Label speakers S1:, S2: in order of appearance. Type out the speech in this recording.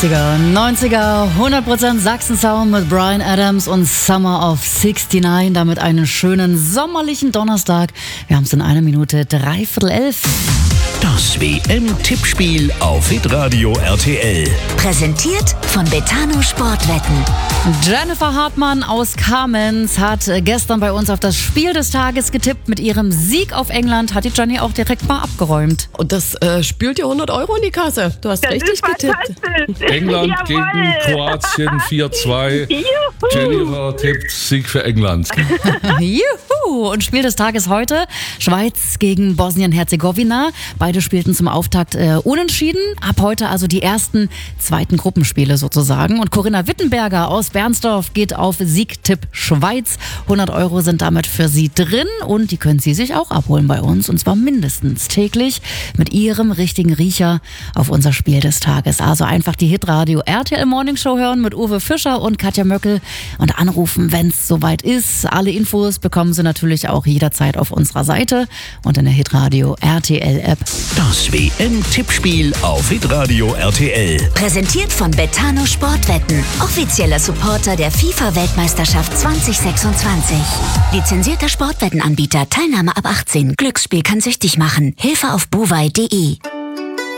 S1: 80er, 90er, 100% Sachsen-Sound mit Bryan Adams und Summer of 69. Damit einen schönen sommerlichen Donnerstag. Wir haben es in 1 Minute 11:15.
S2: Das WM-Tippspiel auf Hitradio RTL.
S3: Präsentiert von Betano Sportwetten.
S1: Jennifer Hartmann aus Kamenz hat gestern bei uns auf das Spiel des Tages getippt. Mit ihrem Sieg auf England hat die Jenny auch direkt mal abgeräumt.
S4: Und das spült dir 100 € in die Kasse. Du hast richtig getippt.
S5: England gegen Kroatien 4-2. Jennifer tippt Sieg für England.
S1: Juhu! Und Spiel des Tages heute: Schweiz gegen Bosnien-Herzegowina. Beide spielten zum Auftakt unentschieden. Ab heute also die ersten, zweiten Gruppenspiele sozusagen. Und Corinna Wittenberger aus Bernsdorf geht auf Siegtipp Schweiz. 100 € sind damit für sie drin und die können Sie sich auch abholen bei uns. Und zwar mindestens täglich mit Ihrem richtigen Riecher auf unser Spiel des Tages. Also einfach die Hitradio RTL Morning Show hören mit Uwe Fischer und Katja Möckel und anrufen, wenn es soweit ist. Alle Infos bekommen Sie natürlich auch jederzeit auf unserer Seite und in der Hitradio RTL App.
S2: Das WM-Tippspiel auf Hitradio RTL.
S3: Präsentiert von Betano Sportwetten. Offizieller Supporter der FIFA-Weltmeisterschaft 2026. Lizenzierter Sportwettenanbieter. Teilnahme ab 18. Glücksspiel kann süchtig machen. Hilfe auf bovai.de.